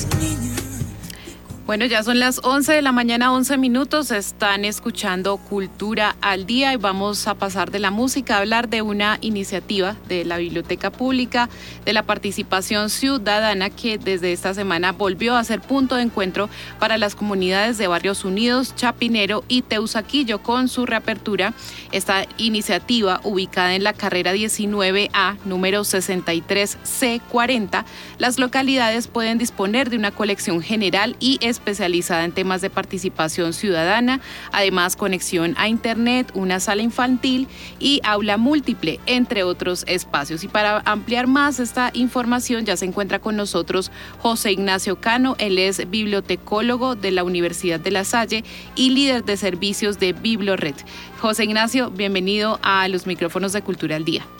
Bueno, ya son las 11 de la mañana, 11 minutos, están escuchando Cultura al Día y vamos a pasar de la música a hablar de una iniciativa de la Biblioteca Pública, de la participación ciudadana que desde esta semana volvió a ser punto de encuentro para las comunidades de Barrios Unidos, Chapinero y Teusaquillo con su reapertura. Esta iniciativa, ubicada en la carrera 19A, número 63C40, las localidades pueden disponer de una colección general y especializada en temas de participación ciudadana, además conexión a internet, una sala infantil y aula múltiple, entre otros espacios. Y para ampliar más esta información ya se encuentra con nosotros José Ignacio Cano, él es bibliotecólogo de la Universidad de La Salle y líder de servicios de Biblored. José Ignacio, bienvenido a los micrófonos de Cultura al Día.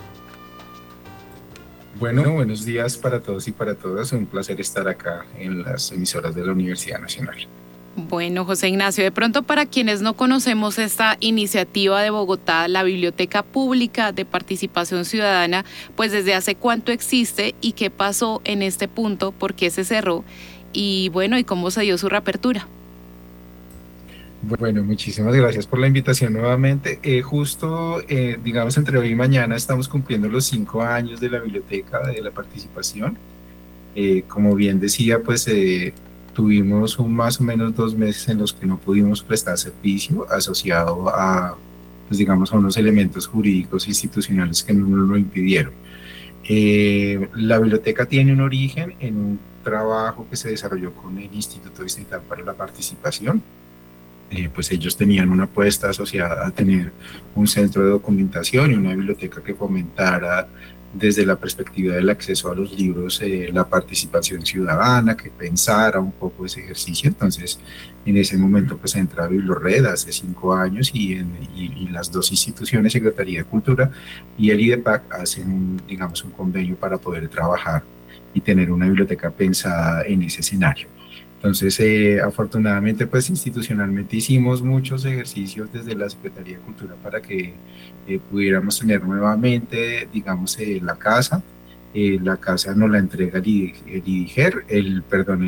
Bueno, buenos días para todos y para todas. Un placer estar acá en las emisoras de la Universidad Nacional. Bueno, José Ignacio, de pronto para quienes no conocemos esta iniciativa de Bogotá, la Biblioteca Pública de Participación Ciudadana, pues desde hace cuánto existe y qué pasó en este punto, por qué se cerró y bueno, y cómo se dio su reapertura. Bueno, muchísimas gracias por la invitación nuevamente. Digamos, entre hoy y mañana estamos cumpliendo los 5 años de la biblioteca, de la participación. Como bien decía, pues tuvimos más o menos 2 meses en los que no pudimos prestar servicio asociado a, pues digamos, a unos elementos jurídicos e institucionales que nos lo impidieron. La biblioteca tiene un origen en un trabajo que se desarrolló con el Instituto Distrital para la Participación. Pues ellos tenían una apuesta asociada a tener un centro de documentación y una biblioteca que fomentara desde la perspectiva del acceso a los libros la participación ciudadana, que pensara un poco ese ejercicio. Entonces, en ese momento pues entra Biblored hace 5 años y las dos instituciones, Secretaría de Cultura y el IDEPAC, hacen digamos un convenio para poder trabajar y tener una biblioteca pensada en ese escenario. Entonces, afortunadamente, pues institucionalmente hicimos muchos ejercicios desde la Secretaría de Cultura para que pudiéramos tener nuevamente, digamos, la casa. La casa nos la entrega el IDIGER, el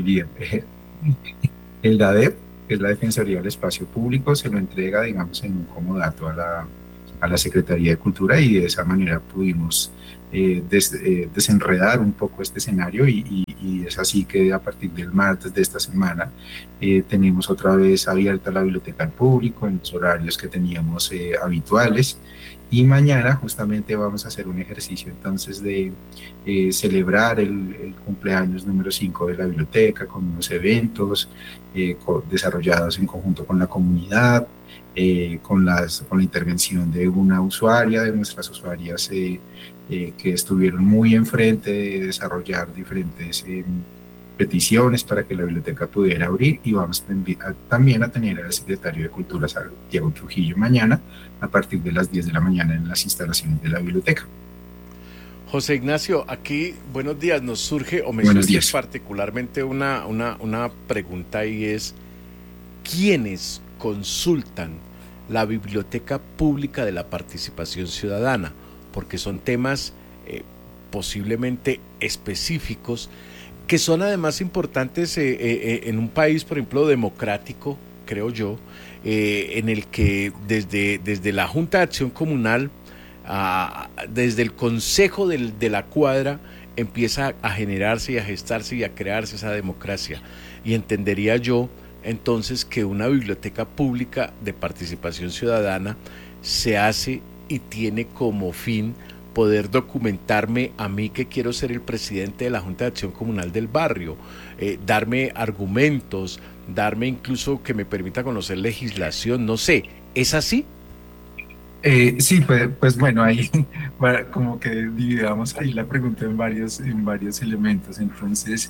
DADEP, que es la Defensoría del Espacio Público, se lo entrega, digamos, en un comodato a la Secretaría de Cultura y de esa manera pudimos desenredar un poco este escenario y es así que a partir del martes de esta semana tenemos otra vez abierta la biblioteca al público en los horarios que teníamos habituales y mañana justamente vamos a hacer un ejercicio entonces de celebrar el cumpleaños número 5 de la biblioteca con unos eventos desarrollados en conjunto con la comunidad, con la intervención de una usuaria, de nuestras usuarias que estuvieron muy enfrente de desarrollar diferentes peticiones para que la biblioteca pudiera abrir y vamos también a tener al secretario de Cultura, Santiago Trujillo, mañana a partir de las 10 de la mañana en las instalaciones de la biblioteca. José Ignacio, aquí, buenos días, nos surge o me surge particularmente una pregunta y es, ¿quiénes consultan la Biblioteca Pública de la Participación Ciudadana? Porque son temas posiblemente específicos que son además importantes en un país, por ejemplo, democrático, creo yo, en el que desde la Junta de Acción Comunal, desde el Consejo de la Cuadra, empieza a generarse y a gestarse y a crearse esa democracia. Y entendería yo entonces que una biblioteca pública de participación ciudadana se hace y tiene como fin poder documentarme a mí que quiero ser el presidente de la Junta de Acción Comunal del barrio, darme argumentos, darme incluso que me permita conocer legislación, no sé, ¿es así? Sí, pues bueno, ahí como que dividamos ahí la pregunta en varios elementos. Entonces,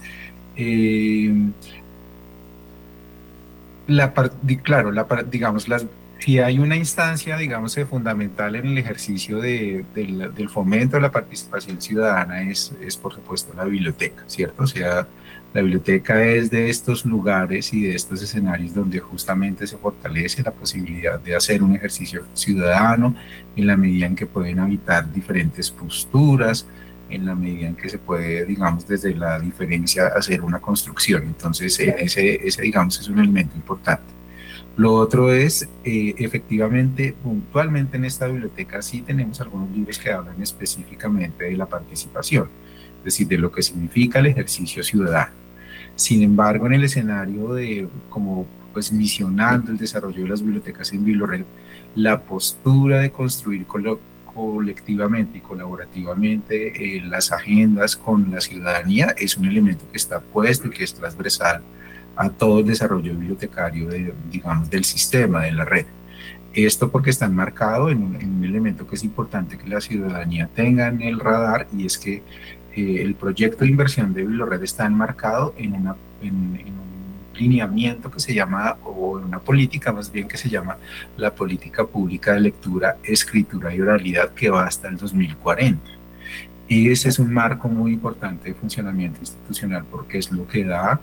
digamos, si hay una instancia, digamos, fundamental en el ejercicio del fomento de la participación ciudadana es por supuesto la biblioteca, ¿cierto? O sea, la biblioteca es de estos lugares y de estos escenarios donde justamente se fortalece la posibilidad de hacer un ejercicio ciudadano en la medida en que pueden habitar diferentes posturas, en la medida en que se puede, digamos, desde la diferencia hacer una construcción. Entonces, ese digamos, es un elemento importante. Lo otro es, efectivamente, puntualmente en esta biblioteca sí tenemos algunos libros que hablan específicamente de la participación, es decir, de lo que significa el ejercicio ciudadano. Sin embargo, en el escenario de como pues misionando el desarrollo de las bibliotecas en BiblioRed, la postura de construir colectivamente y colaborativamente las agendas con la ciudadanía es un elemento que está puesto y que es transversal a todo el desarrollo bibliotecario digamos, del sistema, de la red. Esto porque está enmarcado en un elemento que es importante que la ciudadanía tenga en el radar, y es que el proyecto de inversión de BiblioRed está enmarcado en un lineamiento que se llama, o en una política más bien que se llama la política pública de lectura, escritura y oralidad, que va hasta el 2040. Y ese es un marco muy importante de funcionamiento institucional porque es lo que da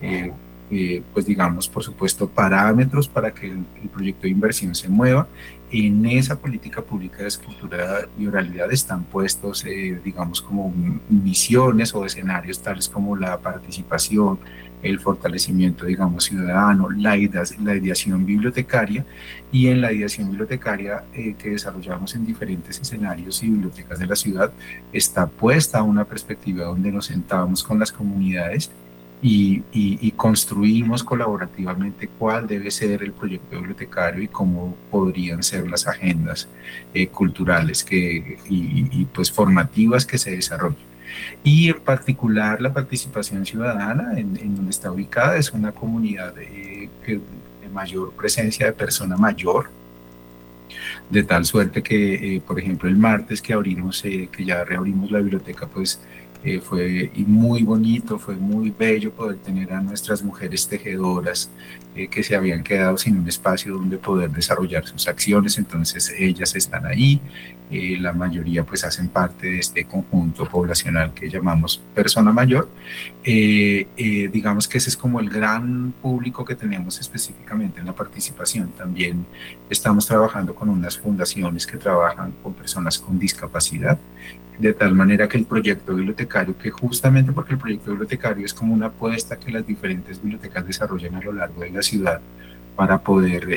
pues digamos, por supuesto, parámetros para que el proyecto de inversión se mueva. En esa política pública de escritura y oralidad están puestos, digamos, como misiones o escenarios tales como la participación, el fortalecimiento, digamos, ciudadano, la ideación bibliotecaria, y en la ideación bibliotecaria que desarrollamos en diferentes escenarios y bibliotecas de la ciudad está puesta una perspectiva donde nos sentamos con las comunidades y construimos colaborativamente cuál debe ser el proyecto bibliotecario y cómo podrían ser las agendas culturales y pues formativas que se desarrollen. Y en particular la participación ciudadana en donde está ubicada es una comunidad de mayor presencia de persona mayor, de tal suerte que, por ejemplo, el martes que abrimos, que ya reabrimos la biblioteca, pues fue muy bonito, fue muy bello poder tener a nuestras mujeres tejedoras que se habían quedado sin un espacio donde poder desarrollar sus acciones. Entonces ellas están ahí, la mayoría pues hacen parte de este conjunto poblacional que llamamos persona mayor. Digamos que ese es como el gran público que tenemos específicamente en la participación. También estamos trabajando con unas fundaciones que trabajan con personas con discapacidad, de tal manera que el proyecto bibliotecario, que justamente porque el proyecto bibliotecario es como una apuesta que las diferentes bibliotecas desarrollan a lo largo de la ciudad para poder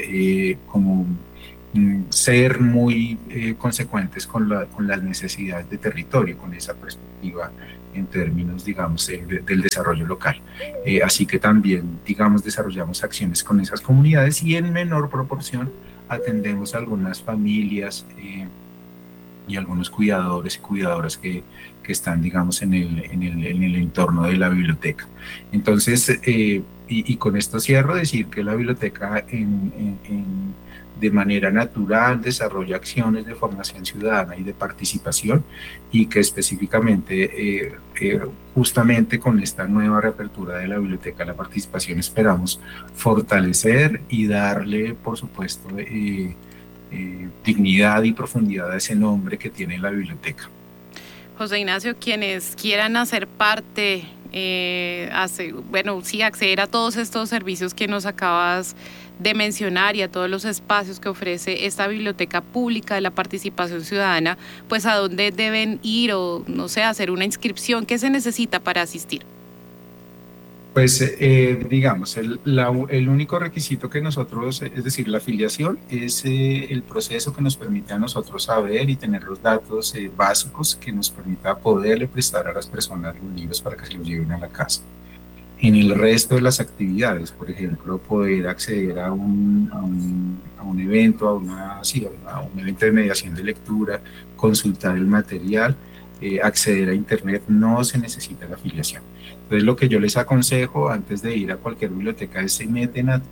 ser muy consecuentes con las necesidades de territorio, con esa perspectiva en términos, digamos, del desarrollo local. Así que también, digamos, desarrollamos acciones con esas comunidades y en menor proporción atendemos a algunas familias y algunos cuidadores y cuidadoras que están, digamos, en el entorno de la biblioteca. Entonces, y con esto cierro, decir que la biblioteca de manera natural desarrolla acciones de formación ciudadana y de participación, y que específicamente, justamente con esta nueva reapertura de la biblioteca, la participación, esperamos fortalecer y darle, por supuesto, dignidad y profundidad a ese nombre que tiene la biblioteca. José Ignacio, quienes quieran hacer parte, acceder a todos estos servicios que nos acabas de mencionar y a todos los espacios que ofrece esta biblioteca pública de la participación ciudadana, pues a dónde deben ir o, no sé, hacer una inscripción. ¿Qué se necesita para asistir? Pues digamos, el único requisito que nosotros, es decir, la afiliación, es el proceso que nos permite a nosotros saber y tener los datos básicos que nos permita poderle prestar a las personas los libros para que se los lleven a la casa. En el resto de las actividades, por ejemplo, poder acceder a un evento, a un evento de mediación de lectura, consultar el material, acceder a internet, no se necesita la afiliación. Entonces, lo que yo les aconsejo antes de ir a cualquier biblioteca es se meten a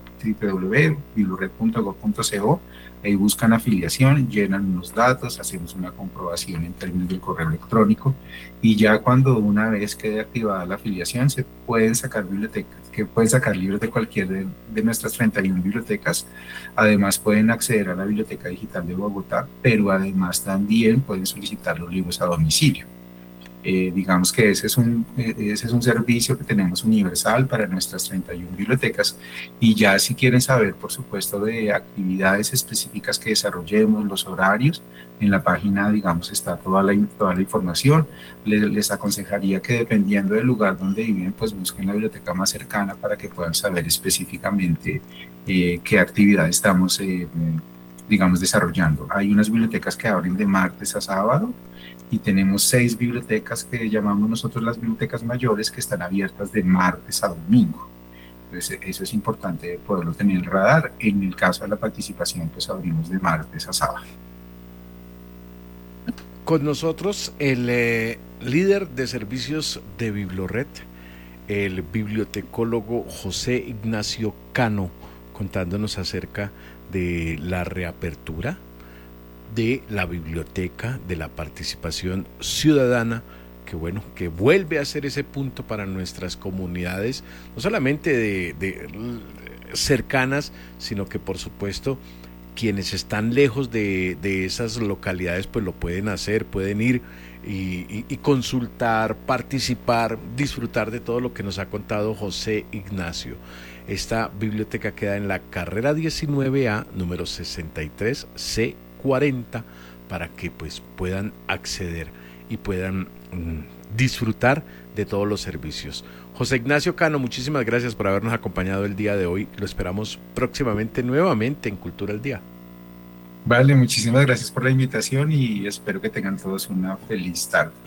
www.bibliored.gov.co, ahí buscan afiliación, llenan unos datos, hacemos una comprobación en términos del correo electrónico, y ya cuando una vez quede activada la afiliación se pueden sacar libros de cualquier de nuestras 31 bibliotecas. Además pueden acceder a la Biblioteca Digital de Bogotá, pero además también pueden solicitar los libros a domicilio. Digamos que ese es un servicio que tenemos universal para nuestras 31 bibliotecas, y ya si quieren saber, por supuesto, de actividades específicas que desarrollemos, los horarios, en la página, digamos, está toda la información. Les aconsejaría que dependiendo del lugar donde viven, pues busquen la biblioteca más cercana para que puedan saber específicamente qué actividad estamos, digamos, desarrollando. Hay unas bibliotecas que abren de martes a sábado, y tenemos 6 bibliotecas que llamamos nosotros las bibliotecas mayores, que están abiertas de martes a domingo. Entonces, eso es importante poderlo tener en el radar. En el caso de la participación, pues abrimos de martes a sábado. Con nosotros el líder de servicios de Biblored, el bibliotecólogo José Ignacio Cano, contándonos acerca de la reapertura de la biblioteca, de la participación ciudadana, que bueno, que vuelve a ser ese punto para nuestras comunidades, no solamente de cercanas, sino que por supuesto quienes están lejos de esas localidades pues lo pueden hacer, pueden ir y consultar, participar, disfrutar de todo lo que nos ha contado José Ignacio. Esta biblioteca queda en la carrera 19A, número 63C40, para que pues puedan acceder y puedan disfrutar de todos los servicios. José Ignacio Cano, muchísimas gracias por habernos acompañado el día de hoy. Lo esperamos próximamente nuevamente en Cultura al Día. Vale, muchísimas gracias por la invitación y espero que tengan todos una feliz tarde.